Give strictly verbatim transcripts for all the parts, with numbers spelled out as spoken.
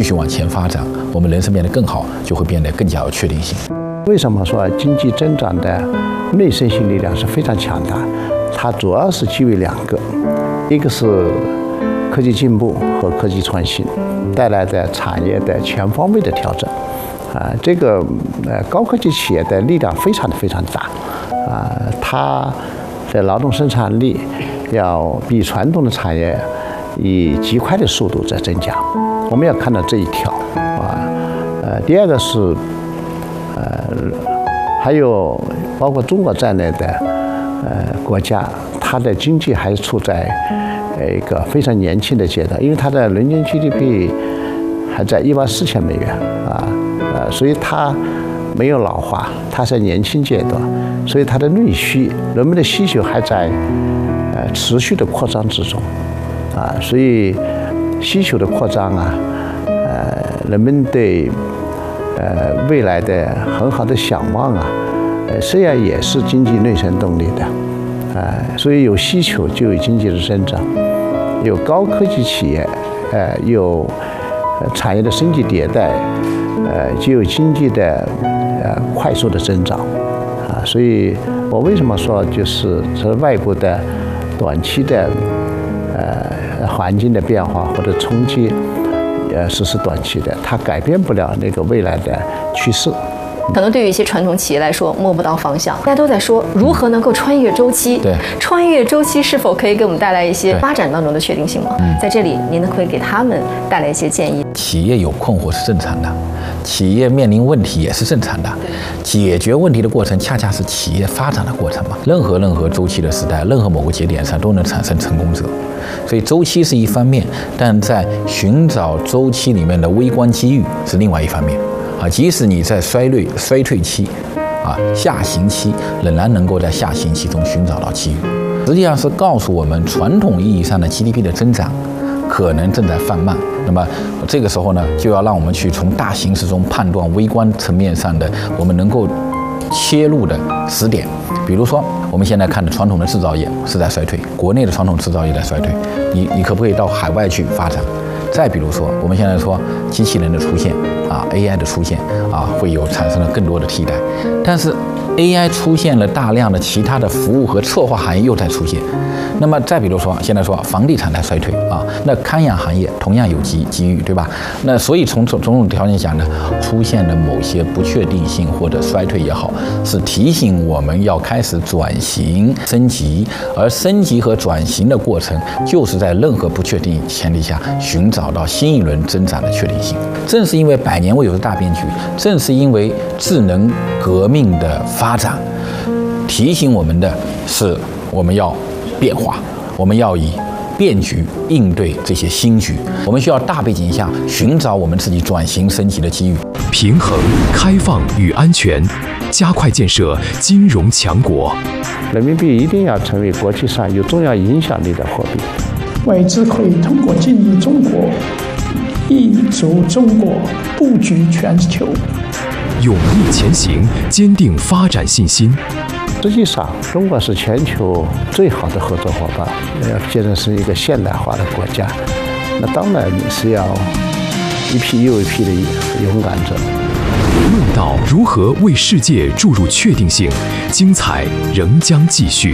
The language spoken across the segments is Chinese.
续往前发展，我们人生变得更好，就会变得更加有确定性。 为什么说经济增长的内生性力量是非常强大？它主要是基于两个，一个是科技进步和科技创新带来的产业的全方位的调整。啊，这个呃高科技企业的力量非常的非常大，啊，它的劳动生产力要比传统的产业以极快的速度在增加，我们要看到这一条啊。呃，第二个是呃，还有包括中国在内的呃国家，它的经济还处在一个非常年轻的阶段，因为它的人均 G D P 还在一万四千美元啊。呃，所以它没有老化，它在年轻阶段，所以它的内需，人们的需求还在呃持续的扩张之中，啊，所以需求的扩张啊，呃，人们对呃未来的很好的想望啊，呃，实际上也是经济内生动力的，啊，所以有需求就有经济的增长，有高科技企业，呃，有产业的升级迭代。呃，就有经济的呃快速的增长，啊，所以我为什么说就是这外部的短期的呃环境的变化或者冲击，呃，只是短期的，它改变不了那个未来的趋势。 可能对于一些传统企业来说摸不到方向，大家都在说如何能够穿越周期。 对， 穿越周期是否可以给我们带来一些发展当中的确定性吗？在这里，您可以给他们带来一些建议。 企业有困惑是正常的，企业面临问题也是正常的，解决问题的过程恰恰是企业发展的过程嘛。任何任何周期的时代，任何某个节点上都能产生成功者，所以周期是一方面，但在寻找周期里面的微观机遇是另外一方面。啊，即使你在衰退衰退期，啊下行期，仍然能够在下行期中寻找到机遇。实际上是告诉我们，传统意义上的 G D P 的增长可能正在放慢。那么这个时候呢，就要让我们去从大形势中判断微观层面上的我们能够切入的时点。比如说，我们现在看的传统的制造业是在衰退，国内的传统制造业在衰退，你你可不可以到海外去发展？再比如说，我们现在说机器人的出现啊 ，A I 的出现啊，会有产生了更多的替代。但是 A I 出现了大量的其他的服务和策划行业又在出现。那么再比如说，现在说房地产在衰退啊，那看养行业同样有机机遇，对吧？那所以从种种条件讲呢，出现了某些不确定性或者衰退也好，是提醒我们要开始转型升级，而升级和转型的过程，就是在任何不确定前提下寻找到新一轮增长的确定性。正是因为百年未有的大变局，正是因为智能革命的发展，提醒我们的是我们要变化，我们要以变局应对这些新局，我们需要大背景下寻找我们自己转型升级的机遇。 平衡、开放与安全，加快建设金融强国。 人民币一定要成为国际上有重要影响力的货币。 外资可以通过进入中国，挹注中国，布局全球。 勇立前行，坚定发展信心。 实际上，中国是全球最好的合作伙伴，要建设成一个现代化的国家，那当然是要一批又一批的勇敢者。 论道如何为世界注入确定性，精彩仍将继续。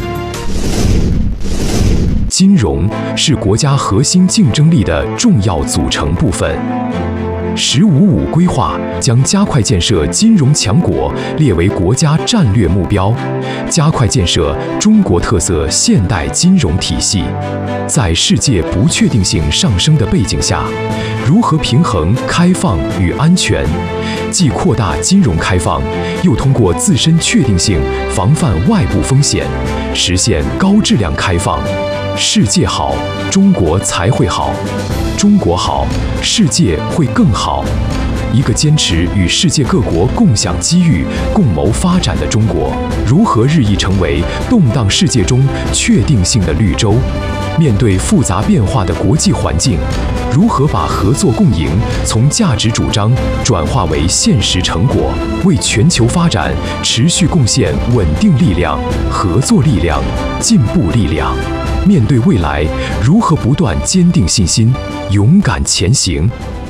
金融是国家核心竞争力的重要组成部分。十五五规划将加快建设金融强国列为国家战略目标，加快建设中国特色现代金融体系。在世界不确定性上升的背景下，如何平衡开放与安全，既扩大金融开放，又通过自身确定性防范外部风险，实现高质量开放。世界好，中国才会好；中国好，世界会更好。一个坚持与世界各国共享机遇、共谋发展的中国，如何日益成为动荡世界中确定性的绿洲？面对复杂变化的国际环境，如何把合作共赢从价值主张转化为现实成果，为全球发展持续贡献稳定力量、合作力量、进步力量？面对未来，如何不断坚定信心、勇敢前行？